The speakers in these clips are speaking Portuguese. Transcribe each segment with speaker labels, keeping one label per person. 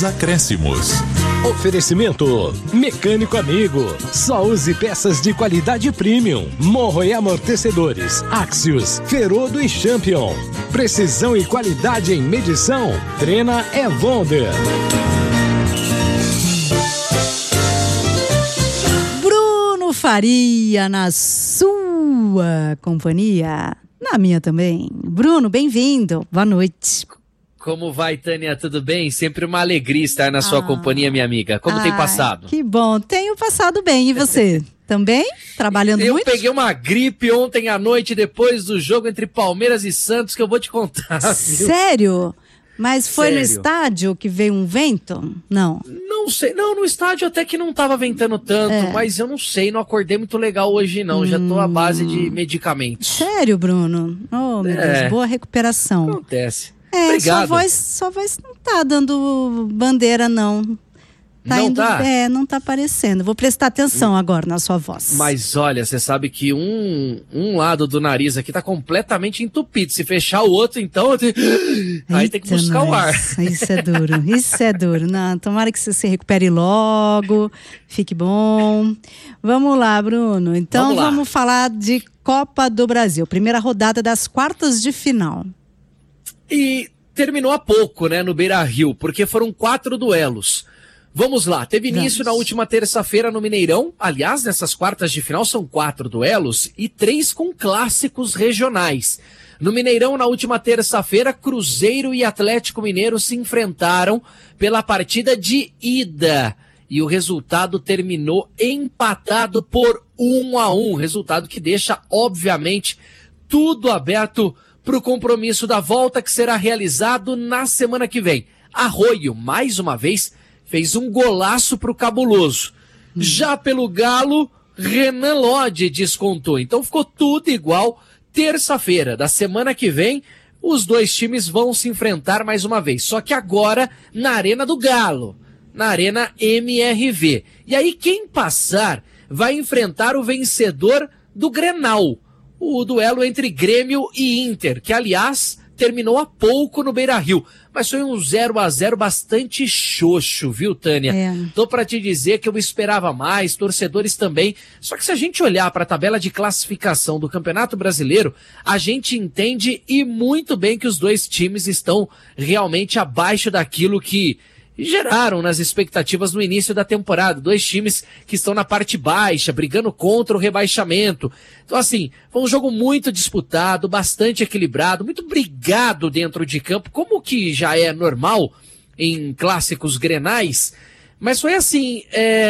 Speaker 1: Acréscimos.
Speaker 2: Oferecimento Mecânico Amigo. Só use peças de qualidade premium. Morro e amortecedores Axios, Ferodo e Champion. Precisão e qualidade em medição. Trena é Wonder.
Speaker 3: Bruno Faria na sua companhia, na minha também. Bruno, bem-vindo. Boa noite.
Speaker 4: Como vai, Tânia? Tudo bem? Sempre uma alegria estar na sua companhia, minha amiga. Como tem passado?
Speaker 3: Que bom. Tenho passado bem. E você? Também? Trabalhando muito?
Speaker 4: Eu peguei uma gripe ontem à noite, depois do jogo entre Palmeiras e Santos, que eu vou te contar. Viu?
Speaker 3: Sério? Mas foi
Speaker 4: Sério?
Speaker 3: No estádio que veio um vento? Não.
Speaker 4: Não sei. Não, no estádio até que não tava ventando tanto, mas eu não sei, não acordei muito legal hoje não. Já tô à base de medicamentos.
Speaker 3: Sério, Bruno? Oh, meu Deus, boa recuperação.
Speaker 4: Acontece.
Speaker 3: Obrigado. Sua voz não tá dando bandeira, não. Não tá aparecendo. Vou prestar atenção agora na sua voz.
Speaker 4: Mas olha, você sabe que um lado do nariz aqui tá completamente entupido. Se fechar o outro, então aí tem que buscar o ar.
Speaker 3: Isso é duro, isso é duro. Não, tomara que você se recupere logo, fique bom. Vamos lá, Bruno. Então vamos falar de Copa do Brasil. Primeira rodada das quartas de final.
Speaker 4: E terminou há pouco, né, no Beira-Rio, porque foram 4 duelos. Vamos lá, teve início na última terça-feira no Mineirão. Aliás, nessas quartas de final são 4 duelos e 3 com clássicos regionais. No Mineirão, na última terça-feira, Cruzeiro e Atlético Mineiro se enfrentaram pela partida de ida. E o resultado terminou empatado por 1-1. Resultado que deixa, obviamente, tudo aberto para o compromisso da volta que será realizado na semana que vem. Arroio, mais uma vez, fez um golaço para o Cabuloso. Já pelo Galo, Renan Lodge descontou. Então ficou tudo igual. Terça-feira da semana que vem, os dois times vão se enfrentar mais uma vez. Só que agora na Arena do Galo, na Arena MRV. E aí quem passar vai enfrentar o vencedor do Grenal. O duelo entre Grêmio e Inter, que aliás terminou há pouco no Beira-Rio, mas foi um 0-0 bastante xoxo, viu, Tânia? Tô pra te dizer que eu esperava mais, torcedores também, só que se a gente olhar para a tabela de classificação do Campeonato Brasileiro, a gente entende e muito bem que os dois times estão realmente abaixo daquilo que geraram nas expectativas no início da temporada. Dois times que estão na parte baixa, brigando contra o rebaixamento. Então, assim, foi um jogo muito disputado, bastante equilibrado, muito brigado dentro de campo, como que já é normal em clássicos grenais. Mas foi assim,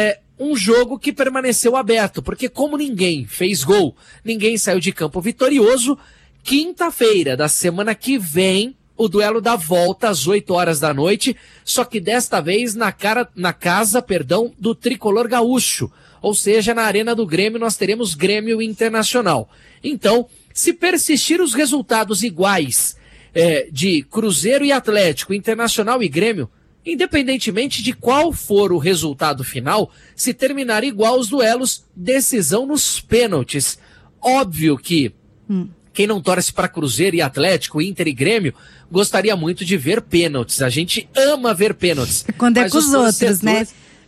Speaker 4: um jogo que permaneceu aberto, porque como ninguém fez gol, ninguém saiu de campo vitorioso. Quinta-feira da semana que vem, o duelo da volta às 8 horas da noite, só que desta vez na casa do Tricolor Gaúcho, ou seja, na Arena do Grêmio nós teremos Grêmio Internacional. Então, se persistir os resultados iguais de Cruzeiro e Atlético, Internacional e Grêmio, independentemente de qual for o resultado final, se terminar igual os duelos, decisão nos pênaltis. Óbvio que quem não torce para Cruzeiro e Atlético, Inter e Grêmio, gostaria muito de ver pênaltis. A gente ama ver pênaltis.
Speaker 3: Quando é com os outros, né?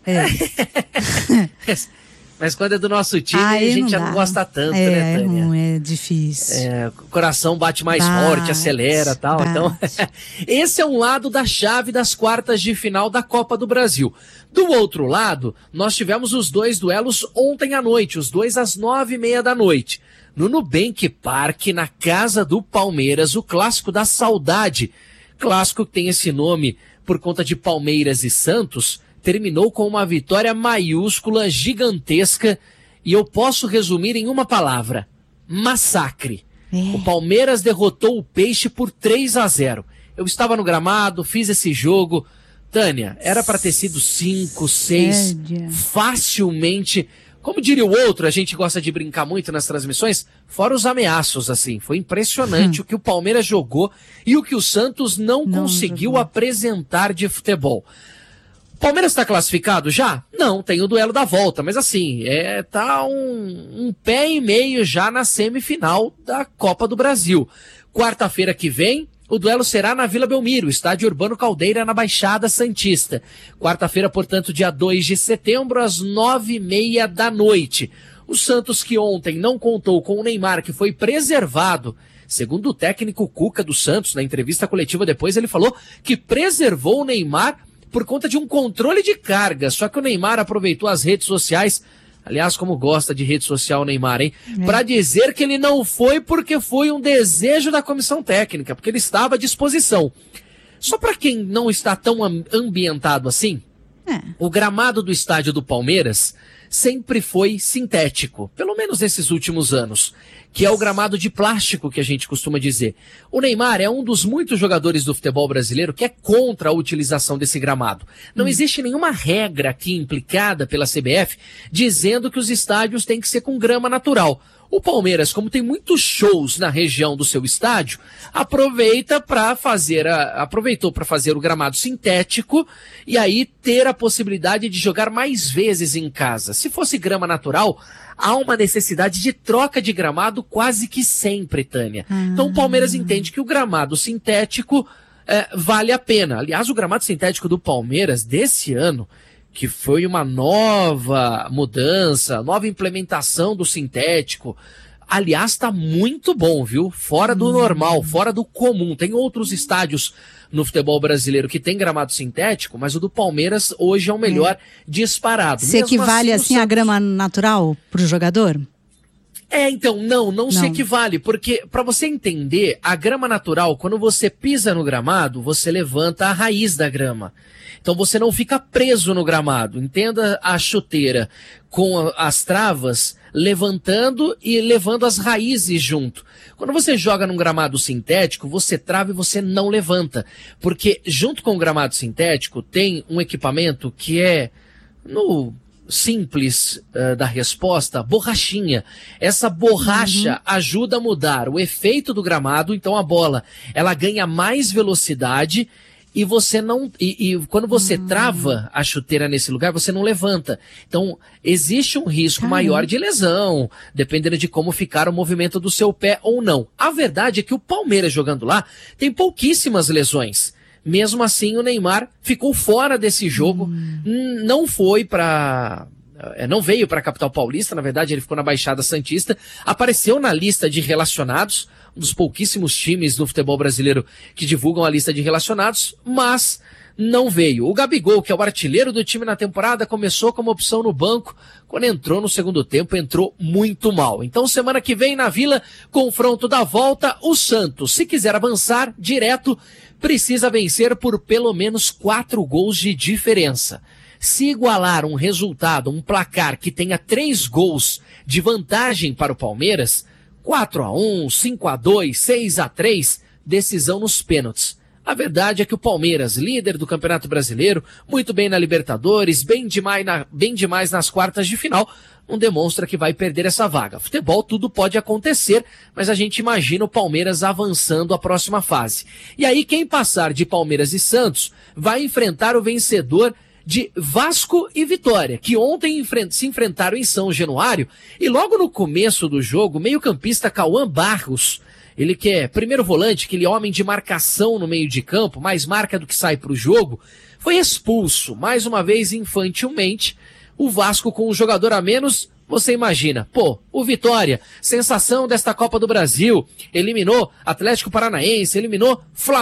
Speaker 4: Mas quando é do nosso time, a gente já não gosta tanto, né, Tânia?
Speaker 3: É difícil.
Speaker 4: O coração bate mais forte, acelera e tal. Então, esse é um lado da chave das quartas de final da Copa do Brasil. Do outro lado, nós tivemos os dois duelos ontem à noite, os dois às 9h30 da noite. No Nubank Park, na casa do Palmeiras, o clássico da saudade. Clássico que tem esse nome por conta de Palmeiras e Santos, terminou com uma vitória maiúscula, gigantesca, e eu posso resumir em uma palavra: massacre. O Palmeiras derrotou o Peixe por 3-0. Eu estava no gramado, fiz esse jogo. Tânia, era para ter sido 5, 6, facilmente. Como diria o outro, a gente gosta de brincar muito nas transmissões, fora os ameaços, assim. Foi impressionante o que o Palmeiras jogou e o que o Santos não conseguiu apresentar de futebol. O Palmeiras está classificado já? Não, tem o duelo da volta, mas assim, tá um pé e meio já na semifinal da Copa do Brasil. Quarta-feira que vem, O duelo será na Vila Belmiro, estádio Urbano Caldeira, na Baixada Santista. Quarta-feira, portanto, dia 2 de setembro, às 9h30 da noite. O Santos, que ontem não contou com o Neymar, que foi preservado, segundo o técnico Cuca do Santos, na entrevista coletiva depois, ele falou que preservou o Neymar por conta de um controle de carga. Só que o Neymar aproveitou as redes sociais, aliás, como gosta de rede social o Neymar, hein? Para dizer que ele não foi porque foi um desejo da comissão técnica, porque ele estava à disposição. Só para quem não está tão ambientado assim, o gramado do estádio do Palmeiras sempre foi sintético, pelo menos nesses últimos anos, que é o gramado de plástico que a gente costuma dizer. O Neymar é um dos muitos jogadores do futebol brasileiro que é contra a utilização desse gramado. Não existe nenhuma regra aqui implicada pela CBF dizendo que os estádios têm que ser com grama natural. O Palmeiras, como tem muitos shows na região do seu estádio, aproveitou para fazer o gramado sintético e aí ter a possibilidade de jogar mais vezes em casa. Se fosse grama natural, há uma necessidade de troca de gramado quase que sempre, Tânia. Então o Palmeiras entende que o gramado sintético vale a pena. Aliás, o gramado sintético do Palmeiras desse ano, que foi uma nova mudança, nova implementação do sintético. Aliás, está muito bom, viu? Fora do normal, fora do comum. Tem outros estádios no futebol brasileiro que tem gramado sintético, mas o do Palmeiras hoje é o melhor disparado.
Speaker 3: Se equivale assim a grama natural para o jogador?
Speaker 4: Então, não se equivale, porque para você entender, a grama natural, quando você pisa no gramado, você levanta a raiz da grama. Então você não fica preso no gramado. Entenda a chuteira com as travas levantando e levando as raízes junto. Quando você joga num gramado sintético, você trava e você não levanta. Porque junto com o gramado sintético tem um equipamento que é no simples da resposta, borrachinha. Essa borracha ajuda a mudar o efeito do gramado, então a bola ela ganha mais velocidade e você não. E quando você trava a chuteira nesse lugar, você não levanta. Então, existe um risco maior de lesão, dependendo de como ficar o movimento do seu pé ou não. A verdade é que o Palmeiras jogando lá tem pouquíssimas lesões. Mesmo assim, o Neymar ficou fora desse jogo, não foi para. Não veio para a capital paulista, na verdade ele ficou na Baixada Santista, apareceu na lista de relacionados, um dos pouquíssimos times do futebol brasileiro que divulgam a lista de relacionados, mas não veio. O Gabigol, que é o artilheiro do time na temporada, começou como opção no banco, quando entrou no segundo tempo, entrou muito mal. Então semana que vem na Vila, confronto da volta, o Santos, se quiser avançar direto, precisa vencer por pelo menos 4 gols de diferença. Se igualar um resultado, um placar que tenha 3 gols de vantagem para o Palmeiras, 4-1, 5-2, 6-3, decisão nos pênaltis. A verdade é que o Palmeiras, líder do Campeonato Brasileiro, muito bem na Libertadores, bem demais nas quartas de final, não demonstra que vai perder essa vaga. Futebol, tudo pode acontecer, mas a gente imagina o Palmeiras avançando a próxima fase. E aí quem passar de Palmeiras e Santos vai enfrentar o vencedor de Vasco e Vitória, que ontem se enfrentaram em São Januário, e logo no começo do jogo, o meio-campista Cauã Barros, ele que é primeiro volante, aquele homem de marcação no meio de campo, mais marca do que sai para o jogo, foi expulso, mais uma vez infantilmente. O Vasco com um jogador a menos, você imagina, o Vitória, sensação desta Copa do Brasil, eliminou Atlético Paranaense, eliminou Flamengo,